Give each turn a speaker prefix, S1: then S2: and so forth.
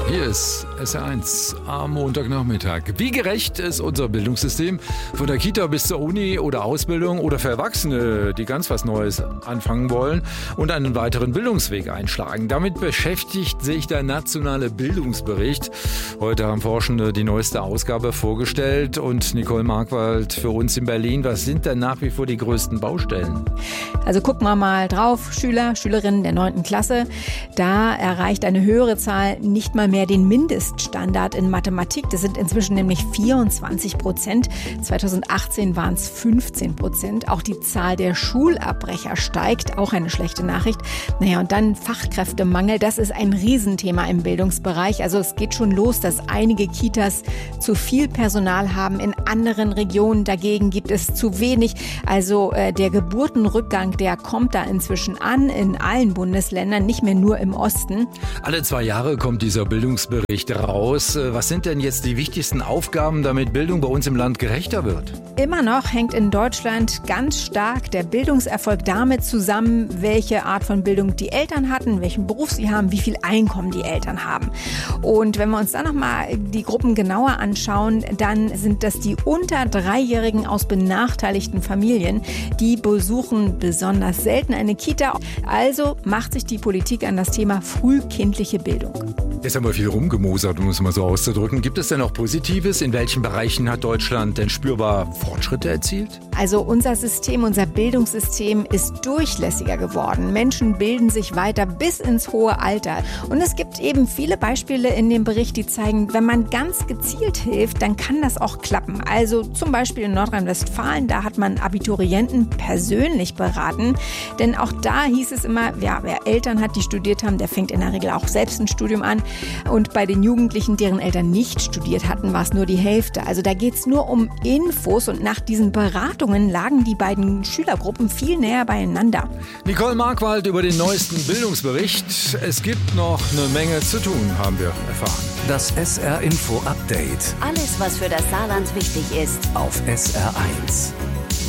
S1: Hier ist SR1 am Montagnachmittag. Wie gerecht ist unser Bildungssystem? Von der Kita bis zur Uni oder Ausbildung oder für Erwachsene, die ganz was Neues anfangen wollen und einen weiteren Bildungsweg einschlagen. Damit beschäftigt sich der nationale Bildungsbericht. Heute haben Forschende die neueste Ausgabe vorgestellt und Nicole Markwald für uns in Berlin. Was sind denn nach wie vor die größten Baustellen?
S2: Also gucken wir mal drauf, Schüler, Schülerinnen der 9. Klasse. Da erreicht eine höhere Zahl nicht mal mehr den Mindeststandard in Mathematik. Das sind inzwischen nämlich 24%. 2018 waren es 15%. Auch die Zahl der Schulabbrecher steigt, auch eine schlechte Nachricht. Naja, und dann Fachkräftemangel, das ist ein Riesenthema im Bildungsbereich. Also es geht schon los, dass einige Kitas zu viel Personal haben. In anderen Regionen dagegen gibt es zu wenig. Also der Geburtenrückgang, der kommt da inzwischen an in allen Bundesländern, nicht mehr nur im Osten.
S1: Alle 2 Jahre kommt dieser Bildungsbericht raus. Was sind denn jetzt die wichtigsten Aufgaben, damit Bildung bei uns im Land gerechter wird?
S2: Immer noch hängt in Deutschland ganz stark der Bildungserfolg damit zusammen, welche Art von Bildung die Eltern hatten, welchen Beruf sie haben, wie viel Einkommen die Eltern haben. Und wenn wir uns dann nochmal die Gruppen genauer anschauen, dann sind das die unter 3-Jährigen aus benachteiligten Familien. Die besuchen besonders selten eine Kita. Also macht sich die Politik an das Thema frühkindliche Bildung.
S1: Jetzt haben wir viel rumgemosert, um es mal so auszudrücken. Gibt es denn auch Positives? In welchen Bereichen hat Deutschland denn spürbar Fortschritte erzielt?
S2: Also unser System, unser Bildungssystem ist durchlässiger geworden. Menschen bilden sich weiter bis ins hohe Alter. Und es gibt eben viele Beispiele in dem Bericht, die zeigen, wenn man ganz gezielt hilft, dann kann das auch klappen. Also zum Beispiel in Nordrhein-Westfalen, da hat man Abiturienten persönlich beraten. Denn auch da hieß es immer, ja, wer Eltern hat, die studiert haben, der fängt in der Regel auch selbst ein Studium an. Und bei den Jugendlichen, deren Eltern nicht studiert hatten, war es nur die Hälfte. Also da geht es nur um Infos und nach diesen Beratungen lagen die beiden Schülergruppen viel näher beieinander.
S1: Nicole Markwald über den neuesten Bildungsbericht. Es gibt noch eine Menge zu tun, haben wir erfahren.
S3: Das SR Info Update.
S4: Alles, was für das Saarland wichtig ist.
S3: Auf SR1.